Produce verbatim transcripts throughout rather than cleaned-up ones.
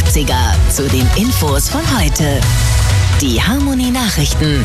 neunziger zu den Infos von heute. Die Harmony Nachrichten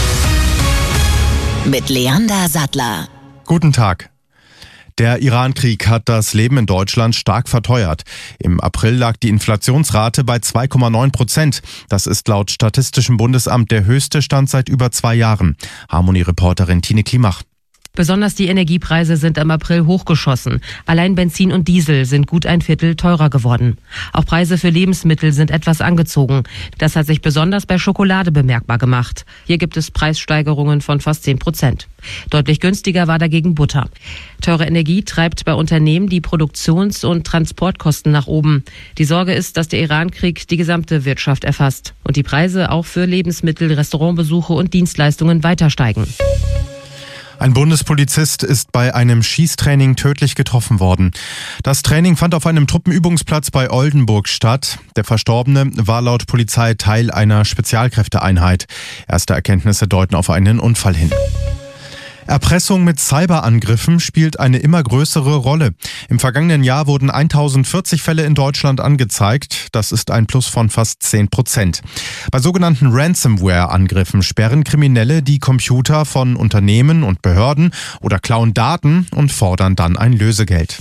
mit Leander Sattler. Guten Tag. Der Iran-Krieg hat das Leben in Deutschland stark verteuert. Im April lag die Inflationsrate bei zwei Komma neun Prozent. Das ist laut Statistischem Bundesamt der höchste Stand seit über zwei Jahren. Harmony-Reporterin Tine Klimach. Besonders die Energiepreise sind im April hochgeschossen. Allein Benzin und Diesel sind gut ein Viertel teurer geworden. Auch Preise für Lebensmittel sind etwas angezogen. Das hat sich besonders bei Schokolade bemerkbar gemacht. Hier gibt es Preissteigerungen von fast zehn Prozent. Deutlich günstiger war dagegen Butter. Teure Energie treibt bei Unternehmen die Produktions- und Transportkosten nach oben. Die Sorge ist, dass der Iran-Krieg die gesamte Wirtschaft erfasst und die Preise auch für Lebensmittel, Restaurantbesuche und Dienstleistungen weiter steigen. Ein Bundespolizist ist bei einem Schießtraining tödlich getroffen worden. Das Training fand auf einem Truppenübungsplatz bei Oldenburg statt. Der Verstorbene war laut Polizei Teil einer Spezialkräfteeinheit. Erste Erkenntnisse deuten auf einen Unfall hin. Erpressung mit Cyberangriffen spielt eine immer größere Rolle. Im vergangenen Jahr wurden tausendvierzig Fälle in Deutschland angezeigt. Das ist ein Plus von fast zehn Prozent. Bei sogenannten Ransomware-Angriffen sperren Kriminelle die Computer von Unternehmen und Behörden oder klauen Daten und fordern dann ein Lösegeld.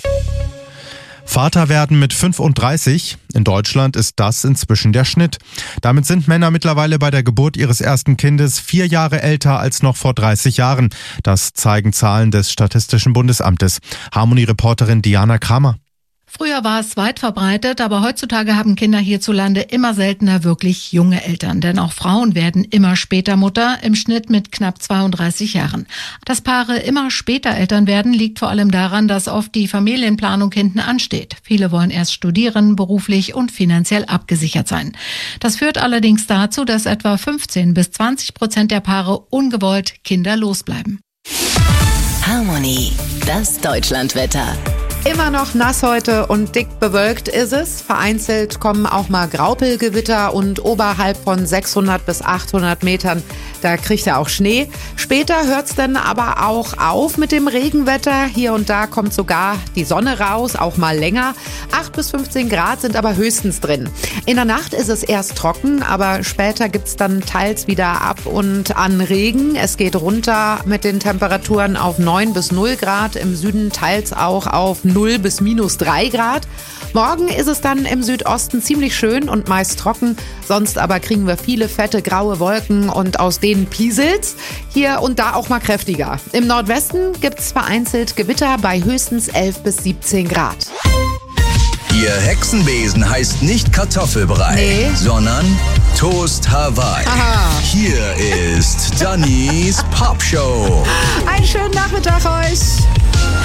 Vater werden mit fünfunddreißig. In Deutschland ist das inzwischen der Schnitt. Damit sind Männer mittlerweile bei der Geburt ihres ersten Kindes vier Jahre älter als noch vor dreißig Jahren. Das zeigen Zahlen des Statistischen Bundesamtes. Harmony-Reporterin Diana Kramer. Früher war es weit verbreitet, aber heutzutage haben Kinder hierzulande immer seltener wirklich junge Eltern. Denn auch Frauen werden immer später Mutter, im Schnitt mit knapp zweiunddreißig Jahren. Dass Paare immer später Eltern werden, liegt vor allem daran, dass oft die Familienplanung hinten ansteht. Viele wollen erst studieren, beruflich und finanziell abgesichert sein. Das führt allerdings dazu, dass etwa fünfzehn bis zwanzig Prozent der Paare ungewollt kinderlos bleiben. Harmony, das Deutschlandwetter. Immer noch nass heute und dick bewölkt ist es. Vereinzelt kommen auch mal Graupelgewitter und oberhalb von sechshundert bis achthundert Metern, da kriegt er auch Schnee. Später hört's dann aber auch auf mit dem Regenwetter. Hier und da kommt sogar die Sonne raus, auch mal länger. acht bis fünfzehn Grad sind aber höchstens drin. In der Nacht ist es erst trocken, aber später gibt's dann teils wieder ab und an Regen. Es geht runter mit den Temperaturen auf neun bis null Grad, im Süden teils auch auf null bis minus drei Grad. Morgen ist es dann im Südosten ziemlich schön und meist trocken. Sonst aber kriegen wir viele fette graue Wolken und aus denen pieselt's. Hier und da auch mal kräftiger. Im Nordwesten gibt's vereinzelt Gewitter bei höchstens elf bis siebzehn Grad. Ihr Hexenbesen heißt nicht Kartoffelbrei, nee, sondern Toast Hawaii. Aha. Hier ist Dannys Popshow. Einen schönen Nachmittag euch.